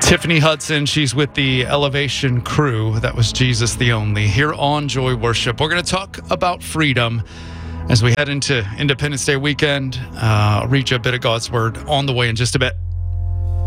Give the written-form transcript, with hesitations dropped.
Tiffany Hudson, she's with the Elevation crew. That was Jesus the Only here on Joy Worship. We're going to talk about freedom as we head into Independence Day weekend. Read you a bit of God's Word on the way in just a bit.